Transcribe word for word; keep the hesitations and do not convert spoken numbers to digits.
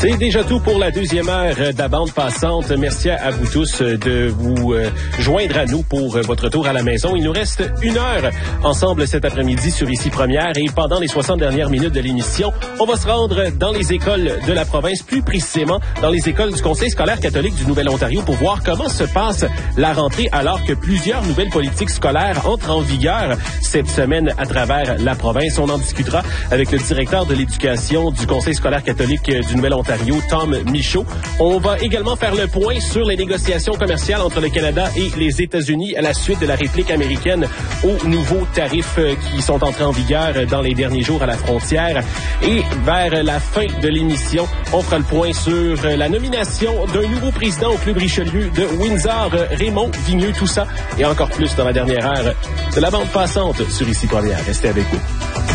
C'est déjà tout pour la deuxième heure de la bande passante. Merci à vous tous de vous joindre à nous pour votre tour à la maison. Il nous reste une heure ensemble cet après-midi sur Ici Première et pendant les soixante dernières minutes de l'émission, on va se rendre dans les écoles de la province, plus précisément dans les écoles du Conseil scolaire catholique du Nouvel-Ontario pour voir comment se passe la rentrée alors que plusieurs nouvelles politiques scolaires entrent en vigueur cette semaine à travers la province. On en discutera avec le directeur de l'éducation du Conseil scolaire catholique du Nouvel-Ontario, Tom Michaud. On va également faire le point sur les négociations commerciales entre le Canada et les États-Unis à la suite de la réplique américaine aux nouveaux tarifs qui sont entrés en vigueur dans les derniers jours à la frontière. Et vers la fin de l'émission, on fera le point sur la nomination d'un nouveau président au Club Richelieu de Windsor, Raymond Vigneux, tout ça et encore plus dans la dernière heure de la bande passante sur Ici Première. Restez avec nous.